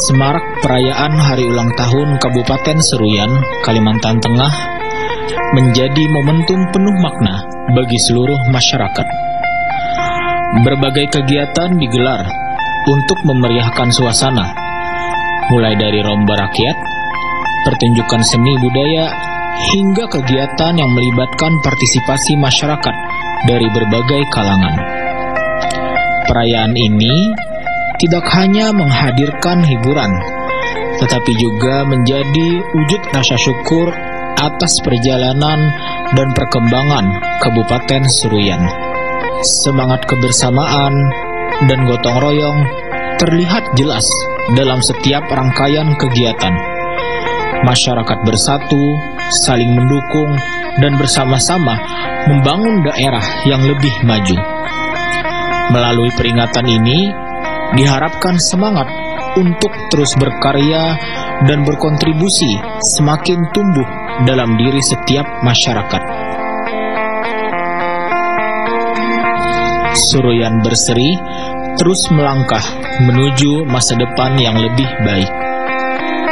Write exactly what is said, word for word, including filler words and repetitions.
Semarak perayaan hari ulang tahun Kabupaten Seruyan, Kalimantan Tengah menjadi momentum penuh makna bagi seluruh masyarakat. Berbagai kegiatan digelar untuk memeriahkan suasana, mulai dari lomba rakyat, pertunjukan seni budaya, hingga kegiatan yang melibatkan partisipasi masyarakat dari berbagai kalangan. Perayaan ini tidak hanya menghadirkan hiburan, tetapi juga menjadi wujud rasa syukur atas perjalanan dan perkembangan Kabupaten Seruyan. Semangat kebersamaan dan gotong royong terlihat jelas dalam setiap rangkaian kegiatan. Masyarakat bersatu, saling mendukung, dan bersama-sama membangun daerah yang lebih maju. Melalui peringatan ini, diharapkan semangat untuk terus berkarya dan berkontribusi semakin tumbuh dalam diri setiap masyarakat. Seruyan Berseri terus melangkah menuju masa depan yang lebih baik.